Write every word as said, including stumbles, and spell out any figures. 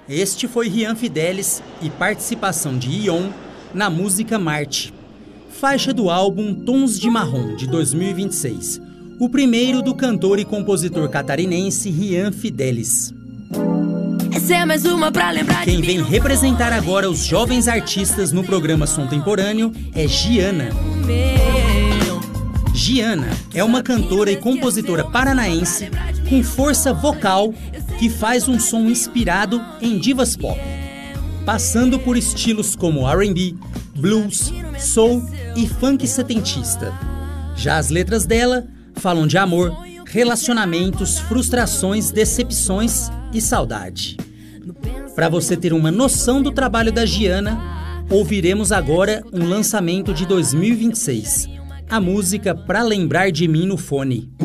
Este foi Rian Fidelis e participação de Ion na música Marte, faixa do álbum Tons de Marrom, de dois mil e vinte e seis, o primeiro do cantor e compositor catarinense Rian Fidelis. Essa é mais uma pra lembrar. Quem vem representar agora os jovens artistas no programa Som Temporâneo é Giana. Giana é uma cantora e compositora paranaense com força vocal que faz um som inspirado em divas pop, passando por estilos como R and B, blues, soul e funk setentista. Já as letras dela falam de amor, relacionamentos, frustrações, decepções e saudade. Para você ter uma noção do trabalho da Giana, ouviremos agora um lançamento de dois mil e vinte e seis, a música Pra Lembrar de Mim no Fone.